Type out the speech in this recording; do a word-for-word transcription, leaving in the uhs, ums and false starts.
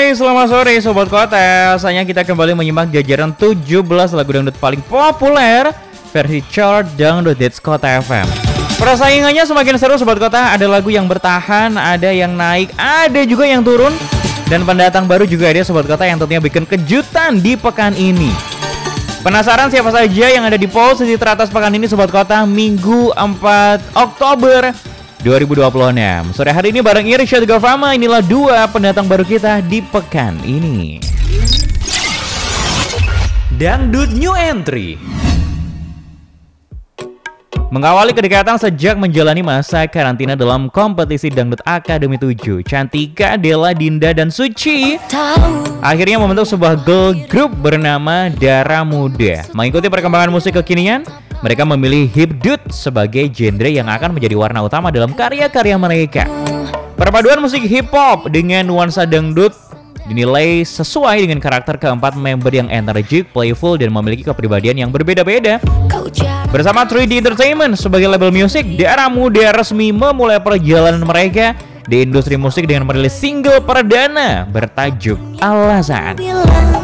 Hai, selamat sore Sobat Kota. Sayangnya kita kembali menyimak jajaran tujuh belas lagu dangdut paling populer versi chart Dangdut Hits Kota F M. Persaingannya semakin seru Sobat Kota. Ada lagu yang bertahan, ada yang naik, ada juga yang turun. Dan pendatang baru juga ada Sobat Kota yang tentunya bikin kejutan di pekan ini. Penasaran siapa saja yang ada di posisi teratas pekan ini Sobat Kota? Minggu empat Oktober dua ribu dua puluh enam. Sore hari ini bareng Irsyad Gafama, inilah dua pendatang baru kita di pekan ini. Dangdut New Entry. Mengawali kedekatan sejak menjalani masa karantina dalam kompetisi Dangdut Akademi tujuh, Cantika, Della, Dinda, dan Suci akhirnya membentuk sebuah girl group bernama Darah Muda. Mengikuti perkembangan musik kekinian, mereka memilih hipdut sebagai genre yang akan menjadi warna utama dalam karya-karya mereka. Perpaduan musik hip hop dengan nuansa dangdut dinilai sesuai dengan karakter keempat member yang energik, playful, dan memiliki kepribadian yang berbeda-beda. Bersama tiga D Entertainment sebagai label musik, Darah Muda resmi memulai perjalanan mereka di industri musik dengan merilis single perdana bertajuk Alasan.